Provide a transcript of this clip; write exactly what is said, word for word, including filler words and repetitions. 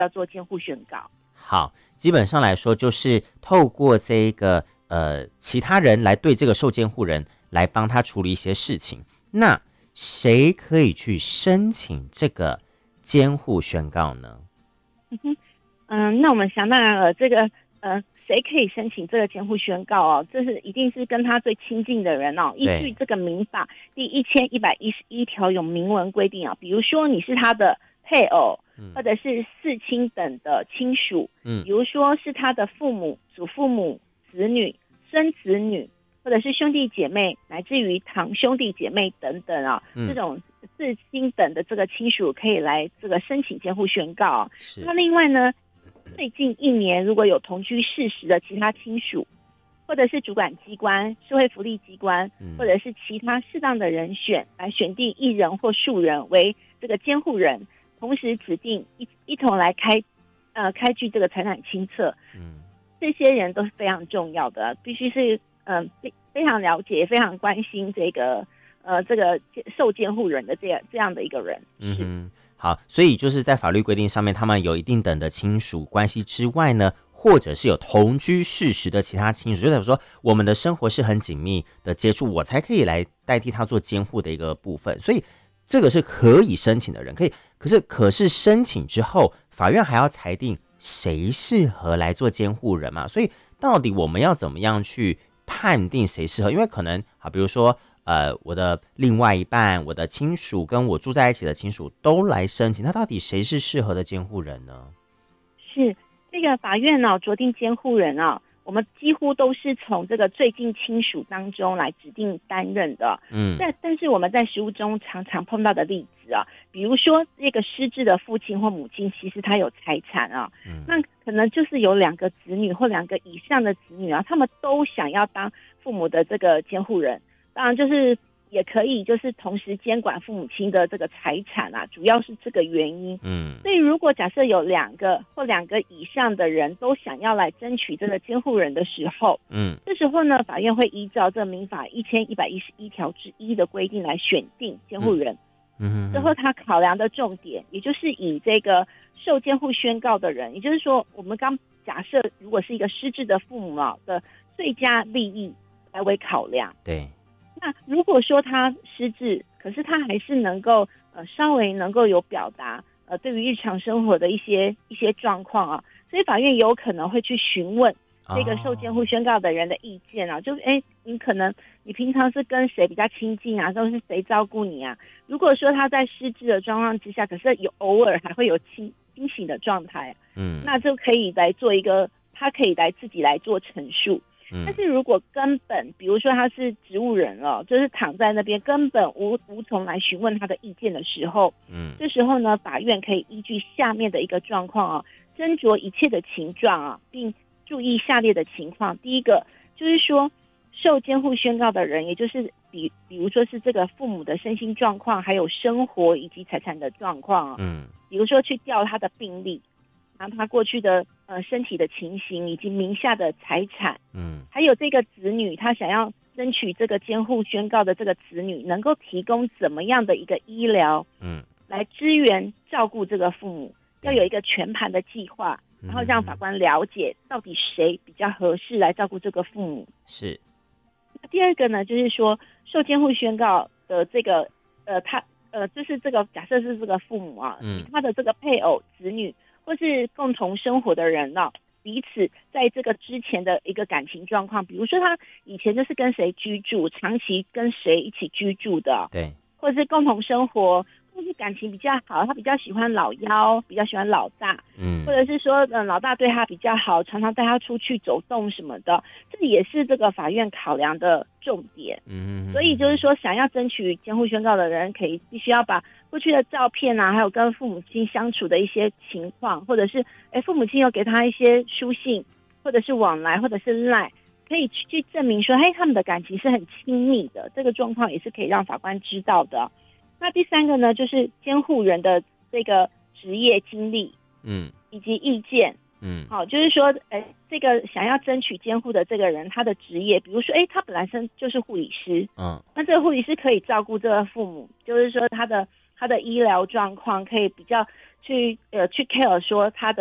要做监护宣告。 好，基本上来说就是透过这个呃其他人来对这个受监护人来帮他处理一些事情。那谁可以去申请这个监护宣告呢？ 嗯哼，嗯，那我们想当然了，这个呃，谁可以申请这个监护宣告哦？这是一定是跟他最亲近的人哦。依据这个民法第一千一百一十一条有明文规定啊，比如说你是他的配偶，嗯、或者是四亲等的亲属，嗯，比如说是他的父母、祖父母、子女、孙子女，或者是兄弟姐妹，乃至于堂兄弟姐妹等等啊，嗯、这种四亲等的这个亲属可以来这个申请监护宣告、啊。那另外呢？最近一年如果有同居事实的其他亲属，或者是主管机关、社会福利机关，或者是其他适当的人选来选定一人或数人为这个监护人，同时指定一一同来开呃开具这个财产清册，嗯，这些人都是非常重要的，必须是嗯、呃、非常了解、非常关心这个呃这个受监护人的这样这样的一个人，嗯哼。 好，所以就是在法律规定上面，他们有一定等的亲属关系之外呢，或者是有同居事实的其他亲属，就代表说我们的生活是很紧密的接触，我才可以来代替他做监护的一个部分。所以这个是可以申请的人，可以。可是，可是申请之后，法院还要裁定谁适合来做监护人嘛？所以到底我们要怎么样去判定谁适合？因为可能啊，比如说。呃，我的另外一半、我的亲属跟我住在一起的亲属都来申请，那到底谁是适合的监护人呢？ 是这个法院呢、哦、酌定监护人啊、哦，我们几乎都是从这个最近亲属当中来指定担任的。嗯，但但是我们在实务中常常碰到的例子啊，比如说这个失智的父亲或母亲，其实他有财产啊，嗯，那可能就是有两个子女或两个以上的子女啊，他们都想要当父母的这个监护人。当然，就是也可以，就是同时监管父母亲的这个财产啊，主要是这个原因。嗯，所以如果假设有两个或两个以上的人都想要来争取这个监护人的时候，嗯，这时候呢，法院会依照这民法一千一百一十一条之一的规定来选定监护人。嗯，之后他考量的重点，也就是以这个受监护宣告的人，也就是说，我们刚假设如果是一个失智的父母啊的最佳利益来为考量。 对。 那如果说他失智，可是他还是能够呃稍微能够有表达呃对于日常生活的一些一些状况啊，所以法院有可能会去询问这个受监护宣告的人的意见啊，哦、就是哎，你可能你平常是跟谁比较亲近啊，都是谁照顾你啊？如果说他在失智的状况之下，可是有偶尔还会有清清醒的状态，嗯，那就可以来做一个，他可以来自己来做陈述。但是如果根本，比如说他是植物人了，就是躺在那边，根本无无从来询问他的意见的时候，嗯，这时候呢，法院可以依据下面的一个状况啊，斟酌一切的情状啊，并注意下列的情况。第一个就是说，受监护宣告的人，也就是比比如说是这个父母的身心状况，还有生活以及财产的状况啊，嗯，比如说去调他的病历。然后他过去的呃身体的情形，以及名下的财产，嗯，还有这个子女，他想要争取这个监护宣告的这个子女，能够提供怎么样的一个医疗，嗯，来支援照顾这个父母，要有一个全盘的计划，然后让法官了解到底谁比较合适来照顾这个父母。 是。 第二个呢，就是说受监护宣告的这个呃他呃就是这个假设是这个父母啊，嗯，他的这个配偶、子女。或是共同生活的人呢、啊，彼此在这个之前的一个感情状况，比如说他以前就是跟谁居住，长期跟谁一起居住的， 对， 或者是共同生活，或是感情比较好，他比较喜欢老幺，比较喜欢老大，嗯，或者是说，嗯，老大对他比较好，常常带他出去走动什么的，这也是这个法院考量的重点。嗯，所以就是说，想要争取监护宣告的人，可以必须要把过去的照片啊，还有跟父母亲相处的一些情况，或者是哎父母亲有给他一些书信，或者是往来，或者是赖，可以去证明说，嘿，他们的感情是很亲密的，这个状况也是可以让法官知道的。那第三个呢，就是监护人的这个职业经历，嗯，以及意见，嗯，好，就是说，哎，这个想要争取监护的这个人，他的职业，比如说，哎，他本来身就是护理师，嗯，那这个护理师可以照顾这个父母，就是说他的他的医疗状况，可以比较去呃去 care 说他的